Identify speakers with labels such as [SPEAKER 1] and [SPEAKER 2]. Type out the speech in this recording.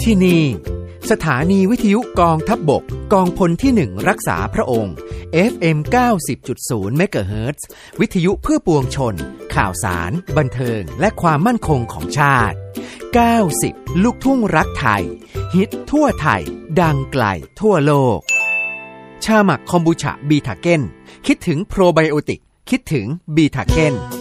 [SPEAKER 1] ที่นี่สถานีวิทยุกองทัพบกกองพลที่1รักษาพระองค์ FM 90.0 เมกะเฮิรตซ์วิทยุเพื่อปวงชนข่าวสารบันเทิงและความมั่นคงของชาติ90ลูกทุ่งรักไทยฮิตทั่วไทยดังไกลทั่วโลกชาหมักคอมบูชาบีทาเก้นคิดถึงโปรไบโอติกคิดถึงบีทาเก้น